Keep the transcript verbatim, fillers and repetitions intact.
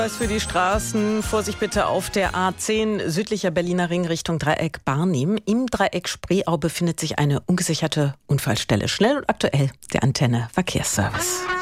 Für die Straßen, Vorsicht bitte auf der A zehn, südlicher Berliner Ring Richtung Dreieck Barnim. Im Dreieck Spreeau befindet sich eine ungesicherte Unfallstelle. Schnell und aktuell der Antenne Verkehrsservice.